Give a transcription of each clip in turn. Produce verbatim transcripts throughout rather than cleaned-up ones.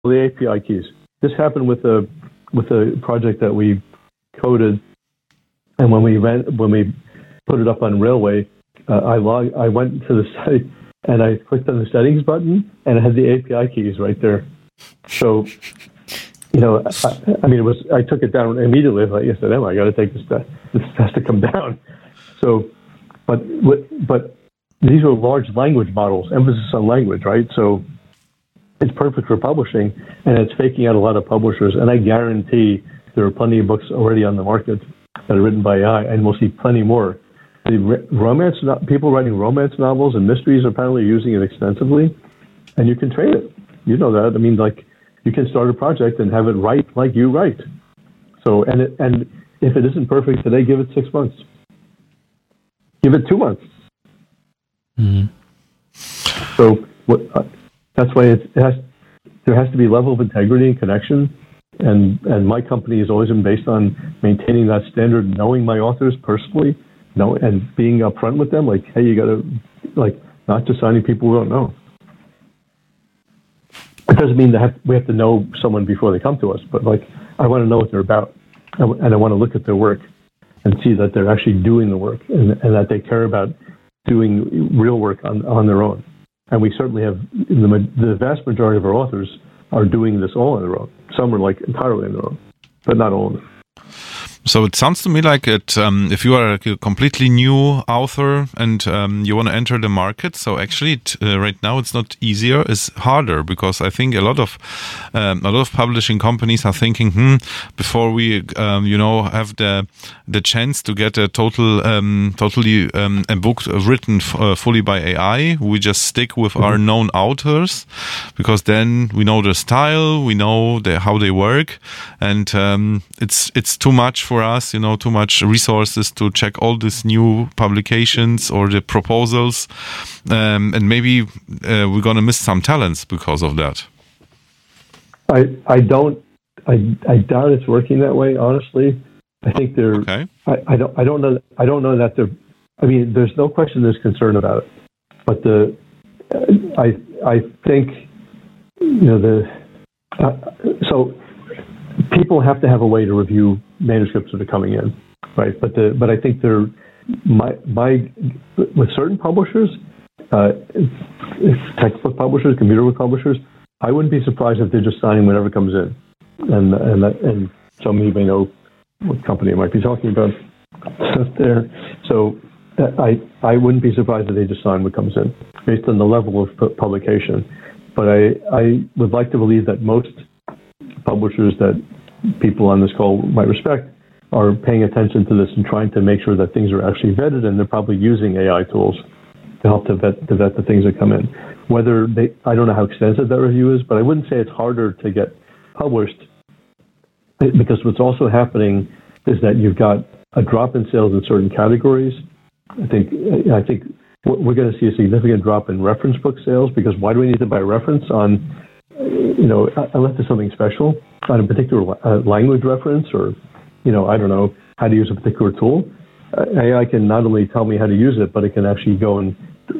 the A P I keys. This happened with a with a project that we coded, and when we ran when we put it up on Railway, uh, I log I went to the site and I clicked on the settings button, and it had the A P I keys right there. So, you know, I, I mean, it was I took it down immediately. Like I said, Emma, I got to take this test. This has to come down. So, but but these are large language models, emphasis on language, right? So it's perfect for publishing, and it's faking out a lot of publishers. And I guarantee there are plenty of books already on the market that are written by A I, and we'll see plenty more. The romance, people writing romance novels and mysteries are apparently using it extensively, and you can train it. You know that. I mean, like, you can start a project and have it write like you write. So, and it, and if it isn't perfect today, give it six months. Give it two months. Mm-hmm. So, what, uh, that's why it has. There has to be a level of integrity and connection, and and my company has always been based on maintaining that standard, knowing my authors personally, know, and being upfront with them. Like, hey, you got to, like, not just signing people who don't know. It doesn't mean that we have to know someone before they come to us, but like, I want to know what they're about, and I want to look at their work and see that they're actually doing the work, and, and that they care about doing real work on, on their own. And we certainly have, the, the vast majority of our authors are doing this all on their own. Some are like entirely on their own, but not all of them. So it sounds to me like it, um, if you are a completely new author and um, you want to enter the market, so actually it, uh, right now it's not easier, it's harder, because I think a lot of um, a lot of publishing companies are thinking, hmm, before we um, you know have the the chance to get a total um, totally um, a book written f- uh, fully by A I, we just stick with mm-hmm. our known authors, because then we know their style, we know the, how they work, and um, it's it's too much for us, you know, too much resources to check all these new publications or the proposals, um, and maybe uh, we're going to miss some talents because of that. I I don't I I doubt it's working that way. Honestly, I think they're. Okay. I, I don't I don't know I don't know that they're. I mean, there's no question there's concern about it, but the I I think you know the uh, so. People have to have a way to review manuscripts that are coming in, right? But the but I think they're my my with certain publishers, uh, textbook publishers, computer book publishers, I wouldn't be surprised if they're just signing whatever comes in, and and that, and some of you may know what company I might be talking about there. So I I wouldn't be surprised if they just sign what comes in based on the level of publication. But I I would like to believe that most publishers that people on this call might respect are paying attention to this and trying to make sure that things are actually vetted, and they're probably using A I tools to help to vet, to vet the things that come in. Whether they, I don't know how extensive that review is, but I wouldn't say it's harder to get published, because what's also happening is that you've got a drop in sales in certain categories. I think I think we're going to see a significant drop in reference book sales, because why do we need to buy a reference on, you know, unless it's something special, on a particular uh, language reference, or, you know, I don't know, how to use a particular tool. Uh, A I can not only tell me how to use it, but it can actually go and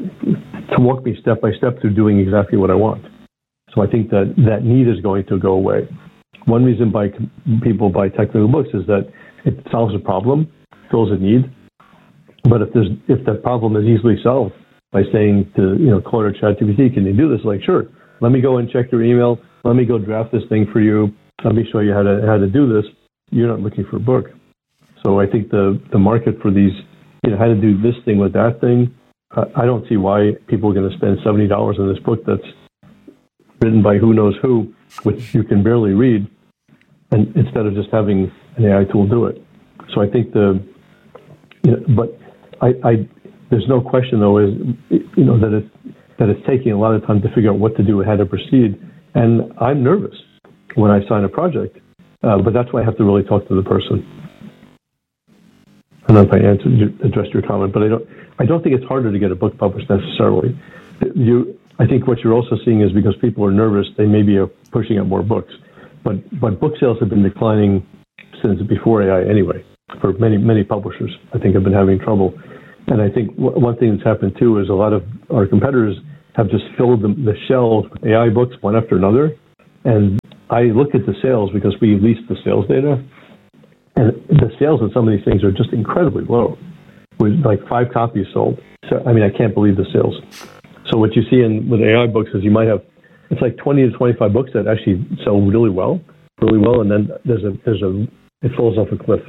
to walk me step by step through doing exactly what I want. So I think that that need is going to go away. One reason by people buy technical books is that it solves a problem, fills a need. But if there's if that problem is easily solved by saying to, you know, Claude or ChatGPT, can you do this? Like, sure. Let me go and check your email. Let me go draft this thing for you. Let me show you how to how to do this. You're not looking for a book. So I think the, the market for these, you know, how to do this thing with that thing, uh, I don't see why people are going to spend seventy dollars on this book that's written by who knows who, which you can barely read, and instead of just having an A I tool do it. So I think the, you know, but I, I there's no question though is, you know, that it's, that it's taking a lot of time to figure out what to do and how to proceed. And I'm nervous when I sign a project, uh, but that's why I have to really talk to the person. I don't know if I answered you, addressed your comment, but I don't. I don't think it's harder to get a book published necessarily. You, I think what you're also seeing is because people are nervous, they maybe are pushing out more books. But but book sales have been declining since before A I anyway. For many many publishers, I think have been having trouble. And I think w- one thing that's happened too is a lot of our competitors have just filled the, the shelves with A I books one after another, And I look at the sales because we lease the sales data, and the sales of some of these things are just incredibly low, with like five copies sold. So, I mean, I can't believe the sales. So what you see in with A I books is you might have, it's like twenty to twenty-five books that actually sell really well, really well, and then there's a, there's a, it falls off a cliff.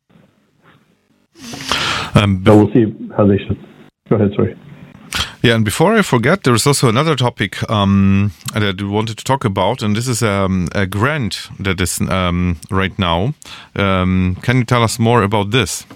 Um, so we'll see how they should. Go ahead, sorry. Yeah, and before I forget, there is also another topic um, that we wanted to talk about, and this is um, a grant that is um, right now. Um, can you tell us more about this?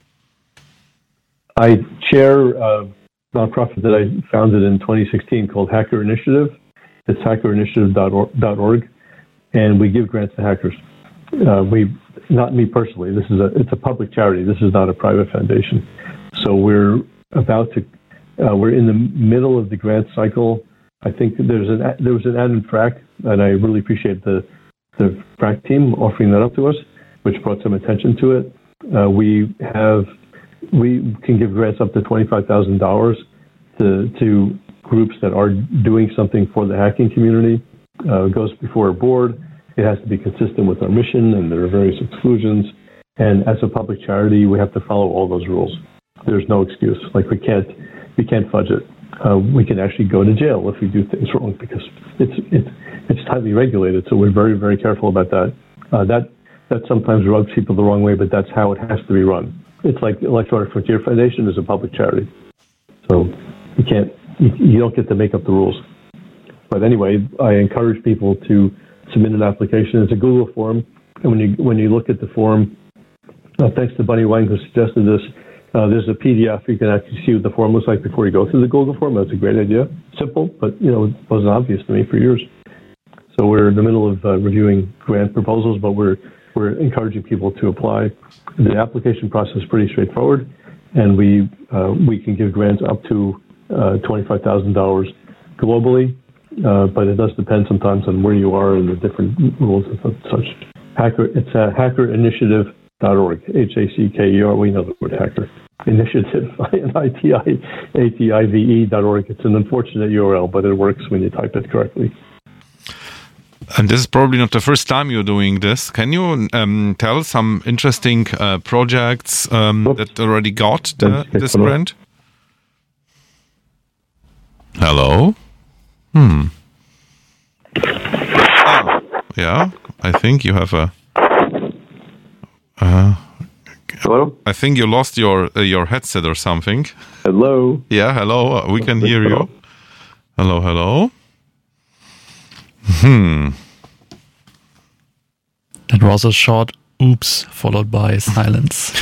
I chair a nonprofit that I founded in twenty sixteen called Hacker Initiative. It's hacker initiative dot org, and we give grants to hackers. Uh, we, not me personally. This is a it's a public charity. This is not a private foundation. So we're about to. Uh, we're in the middle of the grant cycle. I think there's an there was an ad in Frac, and I really appreciate the the Frac team offering that up to us, which brought some attention to it. Uh, we have we can give grants up to twenty-five thousand dollars to to groups that are doing something for the hacking community. Uh, it goes before a board. It has to be consistent with our mission, and there are various exclusions. And as a public charity, we have to follow all those rules. There's no excuse. Like we can't. We can't fudge it. Uh, we can actually go to jail if we do things wrong because it's it's it's tightly regulated. So we're very very careful about that. Uh, that that sometimes rubs people the wrong way, but that's how it has to be run. It's like Electronic Frontier Foundation is a public charity, so you can't you, you don't get to make up the rules. But anyway, I encourage people to submit an application. It's a Google form, and when you when you look at the form, uh, thanks to Bunny Wang who suggested this. Uh, there's a P D F. You can actually see what the form looks like before you go through the Google form. That's a great idea. Simple, but you know, it wasn't obvious to me for years. So we're in the middle of uh, reviewing grant proposals, but we're we're encouraging people to apply. The application process is pretty straightforward, and we uh, we can give grants up to uh, twenty-five thousand dollars globally, uh, but it does depend sometimes on where you are and the different rules and such. Hacker, it's uh, hacker initiative dot org, H A C K E R, we know the word hacker. Initiative, N I T I A T I V E dot org. It's an unfortunate U R L, but it works when you type it correctly. And this is probably not the first time you're doing this. Can you um, tell some interesting uh, projects um, that already got the, this grant? Hello? Hmm. Oh, yeah, I think you have a... Uh, hello? I think you lost your uh, your headset or something. Hello? Yeah, hello. Uh, we can hear you. Hello, hello. Hmm. That was a short oops followed by silence.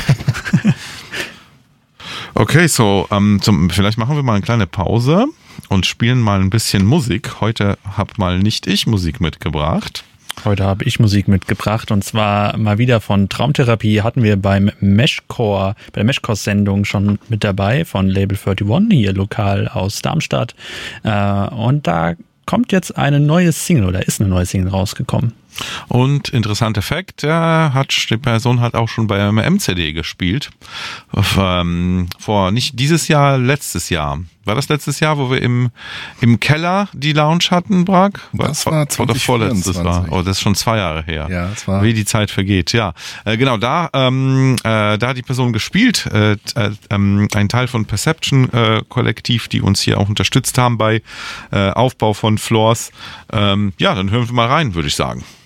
Okay, so um, zum, vielleicht machen wir mal eine kleine Pause und spielen mal ein bisschen Musik. Heute hab mal nicht ich Musik mitgebracht. Heute habe ich Musik mitgebracht und zwar mal wieder von Traumtherapie. Hatten wir beim Meshcore, bei der Meshcore-Sendung schon mit dabei von Label einunddreißig, hier lokal aus Darmstadt. Und da kommt jetzt eine neue Single oder ist eine neue Single rausgekommen. Und interessanter Fakt, der hat, die Person hat auch schon bei einem M C D gespielt. Ähm, vor nicht dieses Jahr, letztes Jahr. War das letztes Jahr, wo wir im, im Keller die Lounge hatten, Brag? Das war zwanzig Oder vorletztes war. Oh, das ist schon zwei Jahre her. Ja, das war. Wie die Zeit vergeht, ja. Äh, genau, da, ähm, äh, da hat die Person gespielt, äh, äh, ähm, ein Teil von Perception äh, Kollektiv, die uns hier auch unterstützt haben bei äh, Aufbau von Floors. Ähm, ja, dann hören wir mal rein, würde ich sagen.